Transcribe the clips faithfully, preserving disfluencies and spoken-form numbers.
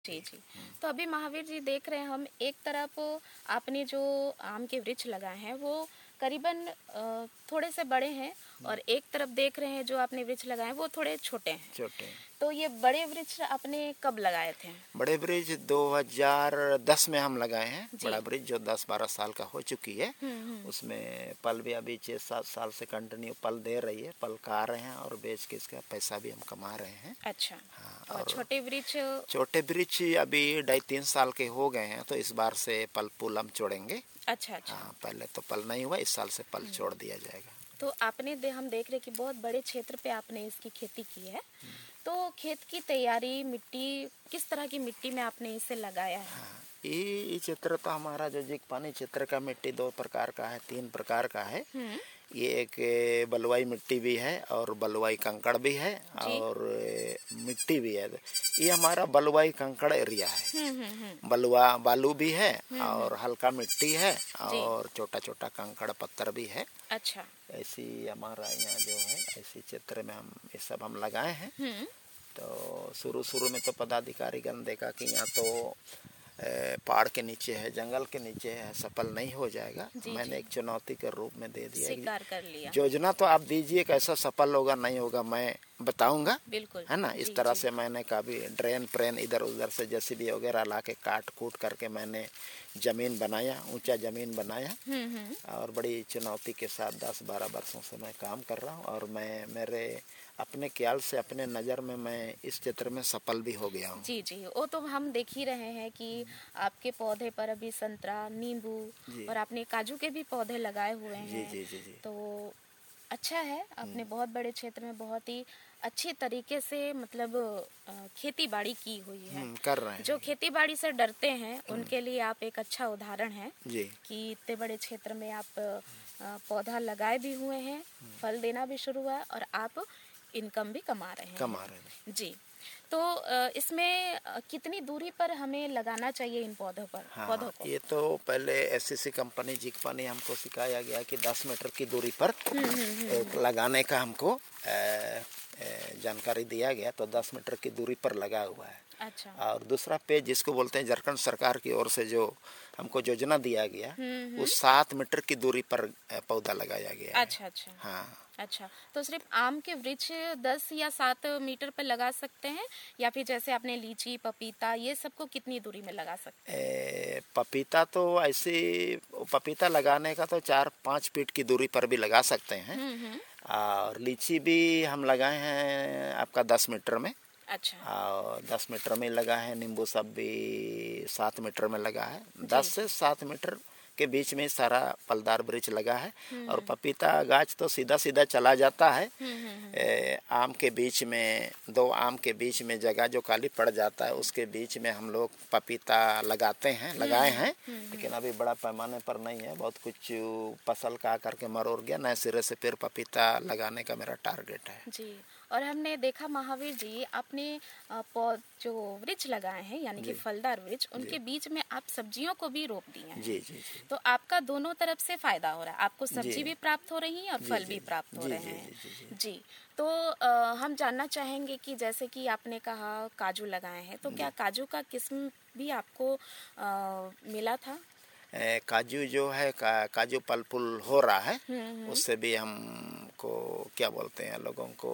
जी, जी। तो अभी महावीर जी देख रहे हैं हम एक तरफ आपने जो आम के वृक्ष लगाए हैं वो करीबन अ, थोड़े से बड़े हैं और एक तरफ देख रहे हैं जो आपने वृक्ष लगाए हैं वो थोड़े छोटे हैं। छोटे। तो ये बड़े वृक्ष आपने कब लगाए थे? बड़े ब्रिज दो हज़ार दस में हम लगाए हैं। जी। बड़ा ब्रिज जो दस बारह साल का हो चुकी है, हम्म हम्म उसमें पल भी अभी छः सात साल से कंटिन्यू पल दे रही है, पल का रहे हैं और बेच के इसका पैसा भी हम कमा रहे हैं। अच्छा। हाँ, और और छोटे वृक्ष? छोटे वृक्ष अभी ढाई तीन साल के हो गए हैं, तो इस बार से पल पुल हम छोड़ेंगे। अच्छा अच्छा। हाँ, पहले तो पल नहीं हुआ, इस साल से पल छोड़ दिया जाएगा। तो आपने दे हम देख रहे कि बहुत बड़े क्षेत्र पे आपने इसकी खेती की है, तो खेत की तैयारी, मिट्टी, किस तरह की मिट्टी में आपने इसे लगाया है? हाँ, ये चित्र तो हमारा जो जिक पानी चित्र का मिट्टी दो प्रकार का है, तीन प्रकार का है। हम्म ये एक बलुआई मिट्टी भी है और बलुआई कंकड़ भी है जी। और मिट्टी भी है। ये हमारा बलुआई कंकड़ एरिया है। हम्म हम्म हम्म बलुआ बालू भी है और हल्का मिट्टी है जी। और छोटा छोटा कंकड़ पत्थर भी है। अच्छा। ऐसी हमारा यहाँ जो है ऐसी चित्र में हम ये सब हम लगाए हैं। हम्म तो शुरू शुरू में तो पदाधिकारीगण देखा कि यहाँ तो पहाड़ के नीचे है, जंगल के नीचे है, सफल नहीं हो जाएगा। जी, मैंने जी। एक चुनौती के रूप में दे दिया, स्वीकार कर लिया। योजना तो आप दीजिए, कैसा सफल होगा नहीं होगा मैं बताऊंगा, बिल्कुल, है ना। इस जी, तरह जी। से मैंने कभी ड्रेन प्रेन इधर उधर से जेसीबी वगैरह ला के काट कूट करके मैंने जमीन बनाया, ऊंचा जमीन बनाया हम्म हम्म और बड़ी चुनौती के साथ दस बारह वर्षों से मैं काम कर रहा हूँ और मैं मेरे अपने ख्याल से अपने नज़र में मैं इस क्षेत्र में सफल भी हो गया हूँ। जी जी। वो तो हम देख ही रहे हैं कि आपके पौधे पर अभी संतरा, नींबू और आपने काजू के भी पौधे लगाए हुए हैं। जी जी जी जी। तो अच्छा है, आपने बहुत बड़े क्षेत्र में बहुत ही अच्छी तरीके से मतलब अ, खेती बाड़ी की हुई है। कर रहे हैं। जो खेती बाड़ी से डरते हैं उनके लिए आप एक अच्छा उदाहरण हैं जी। कि इतने बड़े क्षेत्र में आप अ, पौधा लगाए भी हुए हैं, फल देना भी शुरू हुआ है और आप इनकम भी कमा रहे हैं। कमा रहे हैं जी। तो इसमें कितनी दूरी पर हमें लगाना चाहिए इन पौधों पर? हाँ, पौधों को ये तो पहले एससीसी कंपनी जिक पानी हमको सिखाया गया कि दस मीटर की दूरी पर एक लगाने का हमको जानकारी दिया गया, तो दस मीटर की दूरी पर लगा हुआ है। अच्छा। और दूसरा पेज जिसको बोलते हैं झारखंड सरकार की ओर से जो हमको योजना दिया गया, वो सात मीटर की दूरी पर पौधा लगाया गया है। अच्छा अच्छा। हाँ अच्छा। तो सिर्फ आम के वृक्ष दस या सात मीटर पर लगा सकते हैं या फिर जैसे आपने लीची, पपीता, ये सबको कितनी दूरी में लगा सकते हैं? ए, पपीता तो ऐसे पपीता लगाने का तो चार पाँच फीट की दूरी पर भी लगा सकते हैं। और लीची भी हम लगाए हैं आपका दस मीटर में। अच्छा। और दस मीटर में लगा है। नींबू सब भी सात मीटर में लगा है। दस से सात मीटर के बीच में सारा फलदार वृक्ष लगा है। और पपीता गाछ तो सीधा सीधा चला जाता है। ए, आम के बीच में, दो आम के बीच में जगह जो खाली पड़ जाता है उसके बीच में हम लोग पपीता लगाते हैं, लगाए हैं। लेकिन अभी बड़ा पैमाने पर नहीं है, बहुत कुछ फसल का करके मरोड़ गया, नए सिरे से फिर पपीता लगाने का मेरा टारगेट है। जी। और हमने देखा महावीर जी, आपने पौध जो वृक्ष लगाए हैं यानी कि फलदार वृक्ष, उनके बीच में आप सब्जियों को भी रोप दिए हैं। जी जी जी। तो आपका दोनों तरफ से फायदा हो रहा है, आपको सब्जी भी प्राप्त हो रही है और फल भी प्राप्त हो रहे हैं। जी। तो आ, हम जानना चाहेंगे कि जैसे कि आपने कहा काजू लगाए हैं, तो क्या काजू का किस्म भी आपको आ, मिला था? काजू जो है का, काजू फल फूल हो रहा है, उससे भी हमको क्या बोलते हैं लोगों को,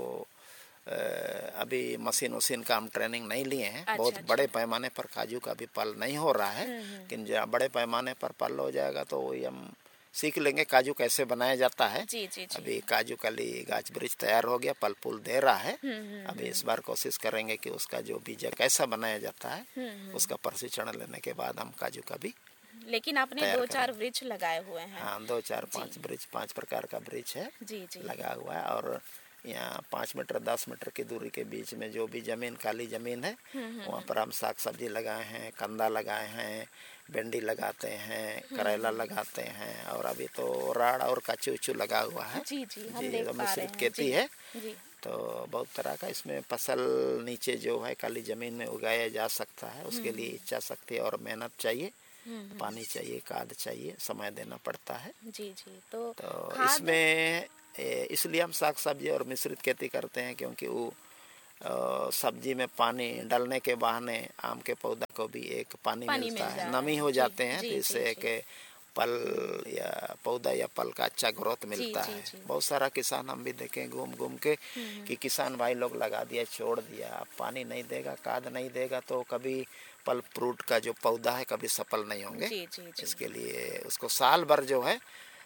अभी मशीन वशीन का हम ट्रेनिंग नहीं लिए हैं। अच्छा, बहुत अच्छा। बड़े पैमाने पर काजू का भी फल नहीं हो रहा है, लेकिन जब बड़े पैमाने पर फल हो जाएगा तो वही हम सीख लेंगे काजू कैसे बनाया जाता है। जी, जी, जी। अभी काजू का लिए गाछ वृक्ष तैयार हो गया, फल फूल दे रहा है। अभी इस बार कोशिश करेंगे कि उसका जो बीज कैसा बनाया जाता है, उसका प्रशिक्षण लेने के बाद हम काजू का भी। लेकिन आपने दो चार वृक्ष लगाए हुए हैं। हाँ, दो चार पाँच वृक्ष, पांच प्रकार का वृक्ष है। जी, जी। लगा हुआ है। और यहाँ पाँच मीटर दस मीटर की दूरी के बीच में जो भी जमीन खाली जमीन है, वहाँ पर हम साग सब्जी लगाए हैं, कंदा लगाए हैं, भिंडी लगाते हैं, करेला लगाते हैं और अभी तो राड़ और कच्चू उच्चू लगा हुआ है। जी जी, हम देख पा रहे हैं। मिश्रित खेती है। जी। तो बहुत तरह का इसमें फसल नीचे जो है खाली जमीन में उगाया जा सकता है। उसके लिए इच्छा शक्ति और मेहनत चाहिए, पानी चाहिए, खाद चाहिए, समय देना पड़ता है। जी जी। तो, तो इसमें इसलिए हम साग सब्जी और मिश्रित खेती करते हैं क्योंकि वो सब्जी में पानी डालने के बहाने आम के पौधा को भी एक पानी, पानी मिलता मिल है, नमी हो जाते हैं, तो इससे एक पल या पौधा या पल का अच्छा ग्रोथ मिलता जी, है जी, जी। बहुत सारा किसान हम भी देखें घूम घूम के कि किसान भाई लोग लगा दिया, छोड़ दिया, पानी नहीं देगा, खाद नहीं देगा तो कभी फल फ्रूट का जो पौधा है कभी सफल नहीं होंगे। जी, जी, जी। इसके लिए उसको साल भर जो है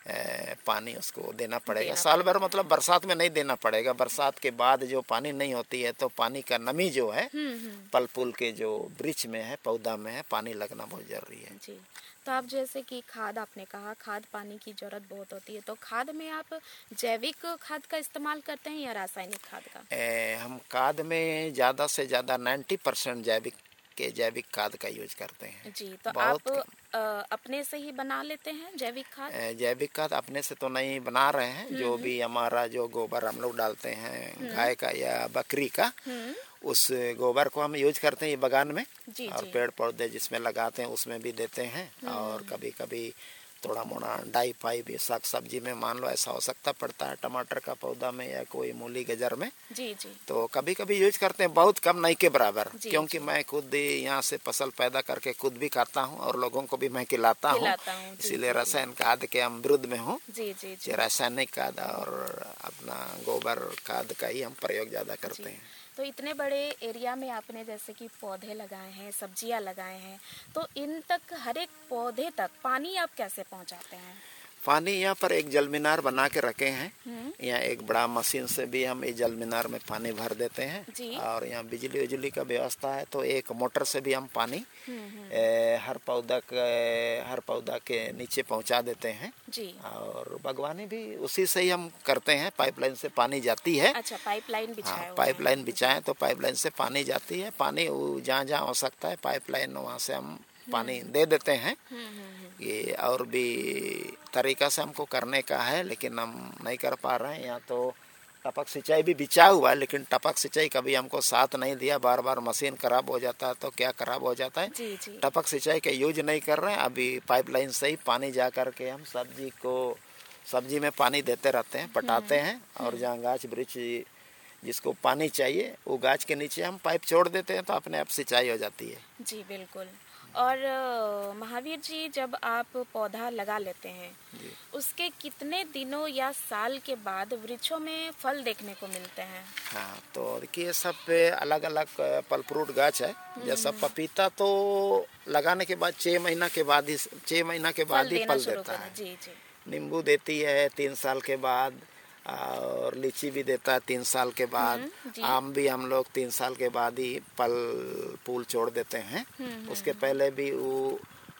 ए, पानी उसको देना पड़ेगा, देना साल भर मतलब बरसात में नहीं देना पड़ेगा, बरसात के बाद जो पानी नहीं होती है तो पानी का नमी जो है फल फूल के जो वृक्ष में है, पौधा में है, पानी लगना बहुत जरूरी है जी। तो आप जैसे कि खाद, आपने कहा खाद पानी की जरूरत बहुत होती है, तो खाद में आप जैविक खाद का इस्तेमाल करते हैं या रासायनिक खाद का? ए, हम खाद में ज़्यादा से ज़्यादा नब्बे परसेंट जैविक के जैविक खाद का यूज करते हैं जी। तो आप आ, अपने से ही बना लेते हैं जैविक खाद? जैविक खाद अपने से तो नहीं बना रहे हैं, जो भी हमारा जो गोबर हम लोग डालते हैं गाय का या बकरी का, उस गोबर को हम यूज करते हैं ये बगान में जी, और जी। पेड़ पौधे जिसमें लगाते हैं उसमें भी देते हैं, और कभी कभी थोड़ा मोड़ा डाई पाई भी साग सब्जी में मान लो ऐसा आवश्यकता पड़ता है, टमाटर का पौधा में या कोई मूली गाजर में जी, जी। तो कभी कभी यूज करते हैं, बहुत कम, नहीं के बराबर, क्योंकि जी। मैं खुद यहाँ से फसल पैदा करके खुद भी खाता हूँ और लोगों को भी मैं खिलाता हूँ, इसीलिए रासायनिक खाद के हम विरुद्ध में हूँ। रासायनिक खाद और अपना गोबर खाद का ही हम प्रयोग ज्यादा करते हैं। तो इतने बड़े एरिया में आपने जैसे कि पौधे लगाए हैं, सब्जियां लगाए हैं, तो इन तक, हर एक पौधे तक पानी आप कैसे पहुंचाते हैं? पानी यहाँ पर एक जल मीनार बना के रखे हैं, यहाँ एक बड़ा मशीन से भी हम इस जल मीनार में पानी भर देते हैं जी। और यहाँ बिजली उजली का व्यवस्था है, तो एक मोटर से भी हम पानी ए, हर पौधा के हर पौधा के नीचे पहुँचा देते हैं जी। और बागवानी भी उसी से ही हम करते हैं, पाइपलाइन से पानी जाती है। अच्छा, पाइपलाइन बिछाए? हाँ, पाइपलाइन बिछाए तो पाइपलाइन से पानी जाती है, पानी जहाँ जहाँ हो सकता है पाइपलाइन वहाँ से हम पानी दे देते हैं। ये और भी तरीका से हमको करने का है, लेकिन हम नहीं कर पा रहे हैं। यहाँ तो टपक सिंचाई भी बिछा हुआ है, लेकिन टपक सिंचाई कभी हमको साथ नहीं दिया, बार बार मशीन खराब हो जाता है तो क्या खराब हो जाता है जी, जी। टपक सिंचाई का यूज नहीं कर रहे हैं, अभी पाइपलाइन से ही पानी जा करके हम सब्जी को सब्जी में पानी देते रहते हैं, पटाते हैं, और जहाँ गाछ वृक्ष जिसको पानी चाहिए वो गाछ के नीचे हम पाइप छोड़ देते हैं तो अपने आप सिंचाई हो जाती है जी। बिल्कुल। और महावीर जी, जब आप पौधा लगा लेते हैं उसके कितने दिनों या साल के बाद वृक्षों में फल देखने को मिलते हैं? हाँ, तो देखिए सब पे अलग अलग फल फ्रूट गाछ है। जैसा पपीता तो लगाने के बाद छह महीना के बाद ही छह महीना के बाद ही फल देता है जी, जी। नींबू देती है तीन साल के बाद, और लीची भी देता है तीन साल के बाद, आम भी हम लोग तीन साल के बाद ही फल फूल छोड़ देते हैं। उसके पहले भी वो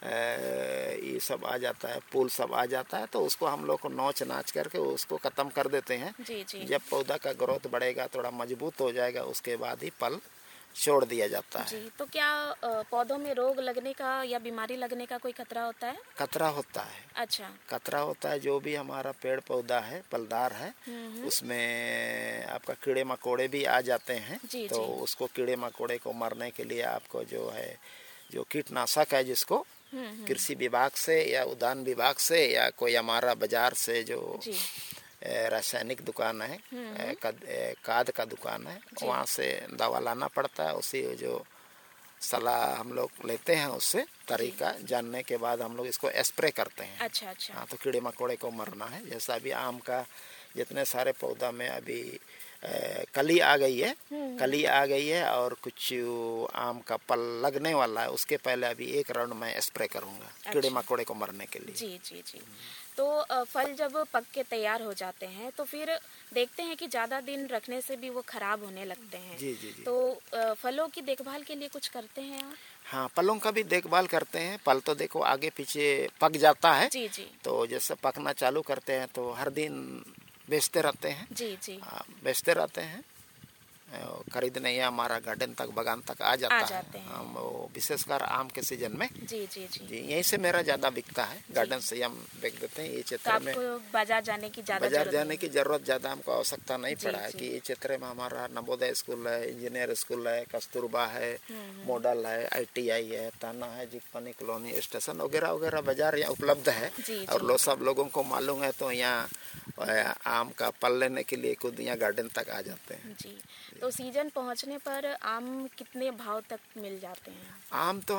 ये सब आ जाता है, फूल सब आ जाता है, तो उसको हम लोग को नोच नाच करके उसको खत्म कर देते हैं जी, जी। जब पौधा का ग्रोथ बढ़ेगा, थोड़ा मजबूत हो जाएगा, उसके बाद ही फल छोड़ दिया जाता है जी। तो क्या पौधों में रोग लगने का या बीमारी लगने का कोई खतरा होता है? खतरा होता है। अच्छा, खतरा होता है। जो भी हमारा पेड़ पौधा है फलदार है उसमें आपका कीड़े मकोड़े भी आ जाते हैं जी, तो जी। उसको कीड़े मकोड़े को मारने के लिए आपको जो है जो कीटनाशक है, जिसको कृषि विभाग से या उद्यान विभाग से या कोई हमारा बाजार से जो रासायनिक दुकान है, खाद का दुकान है, वहाँ से दवा लाना पड़ता है। उसी जो सलाह हम लोग लेते हैं उससे तरीका जानने के बाद हम लोग इसको स्प्रे करते हैं। अच्छा, अच्छा। हाँ, तो कीड़े मकोड़े को मरना है। जैसा अभी आम का जितने सारे पौधा में अभी ए, कली आ गई है कली आ गई है और कुछ आम का फल लगने वाला है, उसके पहले अभी एक राउंड में स्प्रे करूँगा अच्छा। कीड़े मकोड़े को मरने के लिए। जी जी जी। तो फल जब पक के तैयार हो जाते हैं तो फिर देखते हैं कि ज़्यादा दिन रखने से भी वो खराब होने लगते हैं जी जी जी। तो फलों की देखभाल के लिए कुछ करते हैं आप? हाँ, फलों का भी देखभाल करते हैं। फल तो देखो आगे पीछे पक जाता है जी जी। तो जैसे पकना चालू करते हैं तो हर दिन बेचते रहते हैं जी जी। बेचते रहते हैं, खरीदने या हमारा गार्डन तक बगान तक आ जाता आ जाते है हम, वो विशेषकर आम के सीजन में जी जी जी, जी यहीं से मेरा ज्यादा बिकता है, गार्डन से हम बेच देते हैं। ये क्षेत्र में बाजार जाने की ज्यादा बाजार जाने की जरूरत ज्यादा हमको आवश्यकता नहीं पड़ा है कि ये क्षेत्र में हमारा नवोदय स्कूल है, इंजीनियर स्कूल है, कस्तूरबा है, मॉडल है, आई टी आई है, ताना है, जिकपनी कॉलोनी स्टेशन वगैरह वगैरह बाजार यहाँ उपलब्ध है और लोग सब लोगों को मालूम है। तो यहाँ आम का फल लेने के लिए खुद यहाँ गार्डन तक आ जाते हैं। जी, तो सीजन पहुँचने पर आम कितने भाव तक मिल जाते हैं? आम तो